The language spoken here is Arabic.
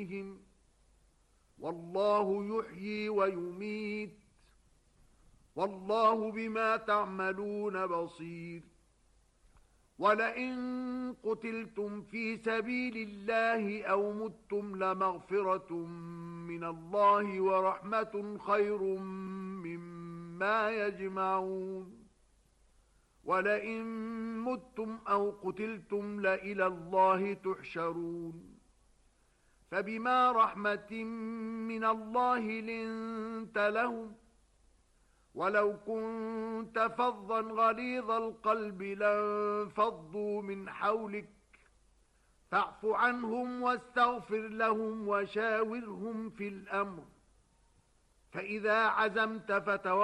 عليهم والله يحيي ويميت والله بما تعملون بصير ولئن قتلتم في سبيل الله أو متم لمغفرة من الله ورحمة خير مما يجمعون ولئن متم أو قتلتم لإلى الله تحشرون فبما رحمة من الله لنت لهم ولو كنت فظا غليظ القلب لانفضوا من حولك فاعف عنهم واستغفر لهم وشاورهم في الأمر فإذا عزمت فتوكل